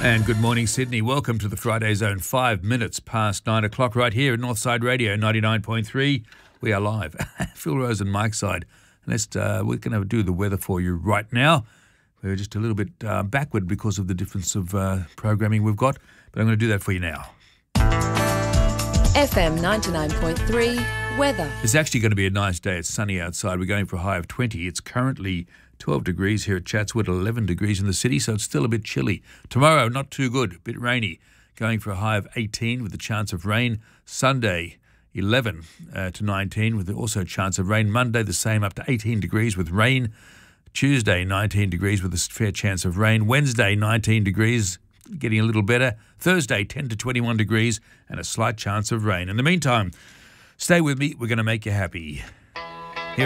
And good morning, Sydney. Welcome to the Friday Zone, 5 minutes past 9 o'clock right here at Northside Radio 99.3. We are live. Phil Rose and Mike's side. We're going to do the weather for you right now. We're just a little bit backward because of the difference of programming we've got, but I'm going to do that for you now. FM 99.3 weather. It's actually going to be a nice day. It's sunny outside. We're going for a high of 20. It's currently 12 degrees here at Chatswood, 11 degrees in the city, so it's still a bit chilly. Tomorrow, not too good, a bit rainy, going for a high of 18 with a chance of rain. Sunday, 11 to 19 with also a chance of rain. Monday, the same, up to 18 degrees with rain. Tuesday, 19 degrees with a fair chance of rain. Wednesday, 19 degrees, getting a little better. Thursday, 10 to 21 degrees and a slight chance of rain. In the meantime, stay with me. We're going to make you happy.